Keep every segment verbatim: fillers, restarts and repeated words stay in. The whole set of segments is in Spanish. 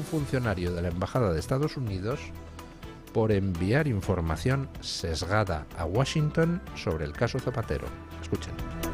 funcionario de la Embajada de Estados Unidos por enviar información sesgada a Washington sobre el caso Zapatero. Escuchen.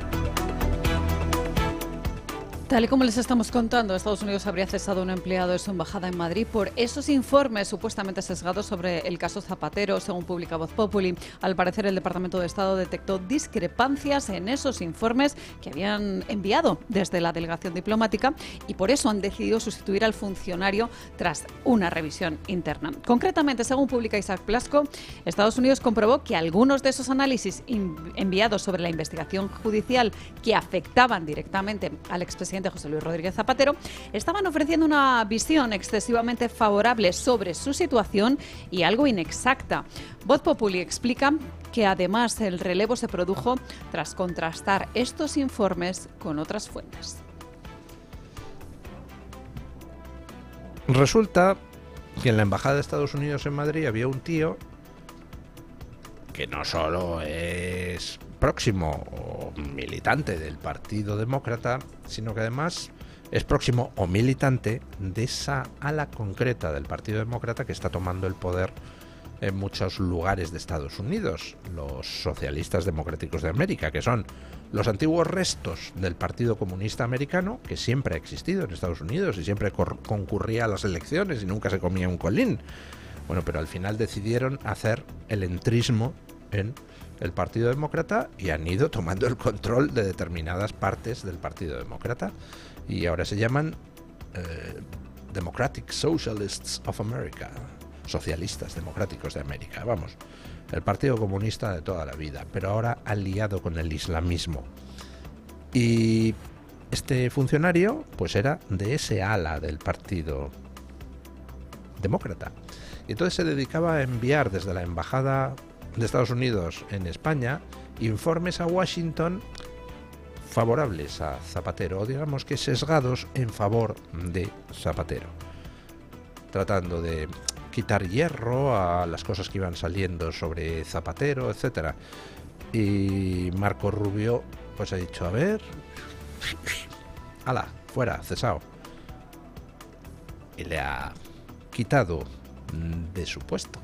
Tal y como les estamos contando, Estados Unidos habría cesado a un empleado de su embajada en Madrid por esos informes supuestamente sesgados sobre el caso Zapatero, según publica Voz Populi. Al parecer, el Departamento de Estado detectó discrepancias en esos informes que habían enviado desde la delegación diplomática y por eso han decidido sustituir al funcionario tras una revisión interna. Concretamente, según publica Isaac Blasco, Estados Unidos comprobó que algunos de esos análisis enviados sobre la investigación judicial que afectaban directamente al expresidente José Luis Rodríguez Zapatero estaban ofreciendo una visión excesivamente favorable sobre su situación y algo inexacta. Voz Populi explica que además el relevo se produjo tras contrastar estos informes con otras fuentes. Resulta que en la Embajada de Estados Unidos en Madrid había un tío que no solo es próximo o militante del Partido Demócrata, sino que además es próximo o militante de esa ala concreta del Partido Demócrata que está tomando el poder en muchos lugares de Estados Unidos, los socialistas democráticos de América, que son los antiguos restos del Partido Comunista Americano, que siempre ha existido en Estados Unidos y siempre concurría a las elecciones y nunca se comía un colín. Bueno, pero al final decidieron hacer el entrismo en el Partido Demócrata y han ido tomando el control de determinadas partes del Partido Demócrata y ahora se llaman eh, Democratic Socialists of America, socialistas democráticos de América, vamos, el Partido Comunista de toda la vida, pero ahora aliado con el islamismo. Y este funcionario pues era de ese ala del Partido Demócrata. Y entonces se dedicaba a enviar desde la Embajada de Estados Unidos en España informes a Washington favorables a Zapatero, o digamos que sesgados en favor de Zapatero, tratando de quitar hierro a las cosas que iban saliendo sobre Zapatero, etcétera. Y Marco Rubio pues ha dicho, a ver, ala, fuera, cesado. Y le ha quitado de su puesto.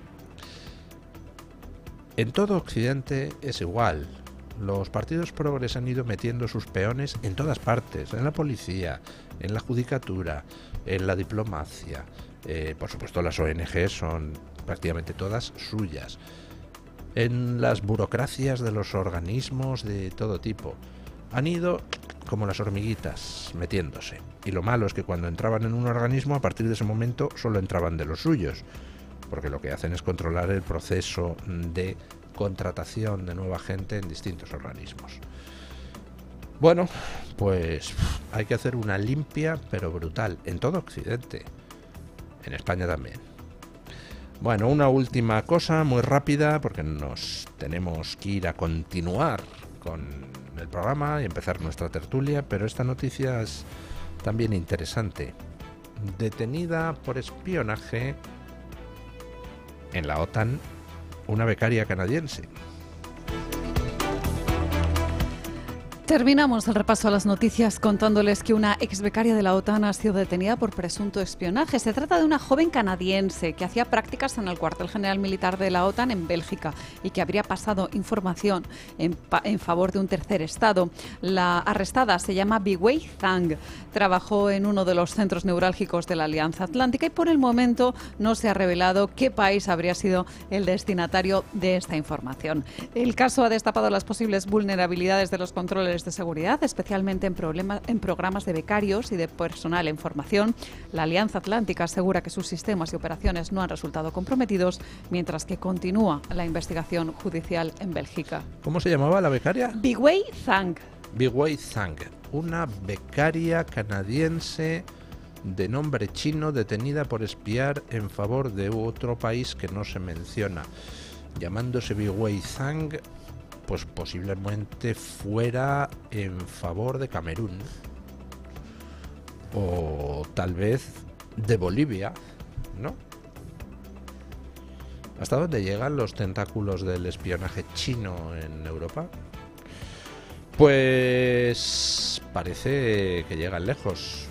En todo Occidente es igual. Los partidos progres han ido metiendo sus peones en todas partes, en la policía, en la judicatura, en la diplomacia. Eh, por supuesto, las O N G son prácticamente todas suyas. En las burocracias de los organismos de todo tipo. Han ido como las hormiguitas metiéndose. Y lo malo es que cuando entraban en un organismo, a partir de ese momento solo entraban de los suyos, porque lo que hacen es controlar el proceso de contratación de nueva gente en distintos organismos. Bueno, pues hay que hacer una limpia pero brutal en todo Occidente, en España también. Bueno, una última cosa muy rápida, porque nos tenemos que ir a continuar con el programa y empezar nuestra tertulia, pero esta noticia es también interesante. Detenida por espionaje en la OTAN una becaria canadiense. Terminamos el repaso a las noticias contándoles que una ex becaria de la OTAN ha sido detenida por presunto espionaje. Se trata de una joven canadiense que hacía prácticas en el cuartel general militar de la OTAN en Bélgica y que habría pasado información en, en favor de un tercer estado. La arrestada se llama Biwei Zhang. Trabajó en uno de los centros neurálgicos de la Alianza Atlántica y por el momento no se ha revelado qué país habría sido el destinatario de esta información. El caso ha destapado las posibles vulnerabilidades de los controles de seguridad, especialmente en, problema, en programas de becarios y de personal en formación. La Alianza Atlántica asegura que sus sistemas y operaciones no han resultado comprometidos, mientras que continúa la investigación judicial en Bélgica. ¿Cómo se llamaba la becaria? Biwei Zhang. Biwei Zhang, una becaria canadiense de nombre chino detenida por espiar en favor de otro país que no se menciona. Llamándose Biwei Zhang, pues posiblemente fuera en favor de Camerún o tal vez de Bolivia, ¿no? ¿Hasta dónde llegan los tentáculos del espionaje chino en Europa? Pues parece que llegan lejos.